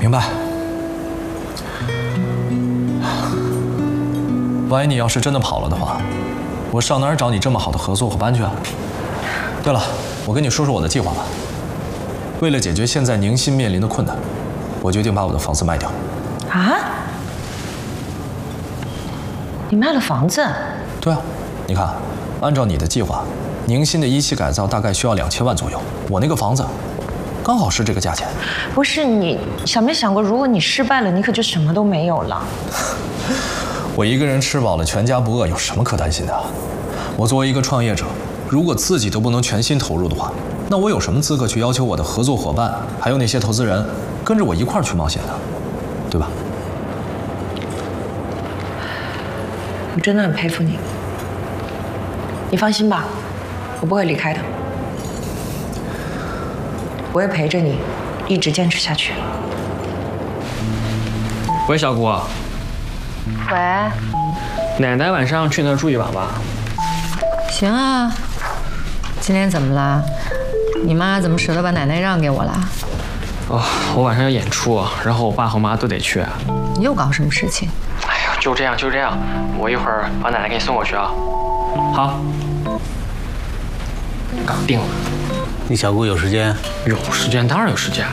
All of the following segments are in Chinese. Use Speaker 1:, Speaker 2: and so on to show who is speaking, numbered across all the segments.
Speaker 1: 明白。万一你要是真的跑了的话，我上哪儿找你这么好的合作伙伴去啊？对了，我跟你说说我的计划吧。为了解决现在宁新面临的困难，我决定把我的房子卖掉。
Speaker 2: 啊？你卖了房子？
Speaker 1: 对啊，你看，按照你的计划，宁新的一期改造大概需要2000万左右，我那个房子刚好是这个价钱。
Speaker 2: 不是你想没想过，如果你失败了，你可就什么都没有了。
Speaker 1: 我一个人吃饱了全家不饿，有什么可担心的？我作为一个创业者，如果自己都不能全心投入的话，那我有什么资格去要求我的合作伙伴，还有那些投资人，跟着我一块儿去冒险呢？对吧？
Speaker 2: 我真的很佩服你。你放心吧，我不会离开的，我会陪着你，一直坚持下去。
Speaker 3: 喂，小姑。
Speaker 4: 喂，
Speaker 3: 奶奶晚上去那儿住一晚吧。
Speaker 4: 行啊。今天怎么了？你妈怎么舍得把奶奶让给我了？
Speaker 3: 哦，我晚上要演出，然后我爸和妈都得去。
Speaker 4: 你又搞什么事情？
Speaker 3: 哎呀，就这样，就这样。我一会儿把奶奶给你送过去啊。好，搞定了。
Speaker 5: 你小姑有时间？
Speaker 3: 有时间，当然有时间。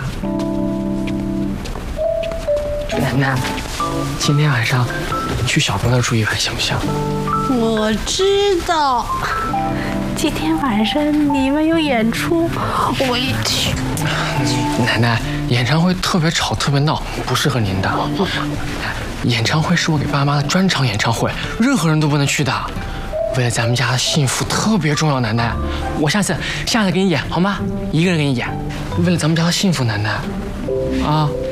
Speaker 3: 奶奶，今天晚上去小姑那儿住一晚行不行？
Speaker 6: 我知道，今天晚上你们有演出，我也去。
Speaker 3: 奶奶，演唱会特别吵，特别闹，不适合您的。演唱会是我给爸妈的专场演唱会，任何人都不能去的。为了咱们家的幸福特别重要，奶奶，我下次给你演好吗？一个人给你演，为了咱们家的幸福，奶奶，啊。